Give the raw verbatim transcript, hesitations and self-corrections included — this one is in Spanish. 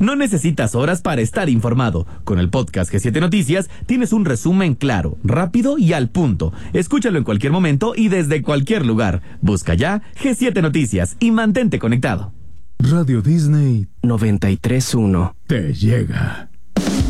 No necesitas horas para estar informado. Con el podcast G siete Noticias tienes un resumen claro, rápido y al punto. Escúchalo en cualquier momento y desde cualquier lugar. Busca ya G siete Noticias y mantente conectado. Radio Disney noventa y tres punto uno te llega.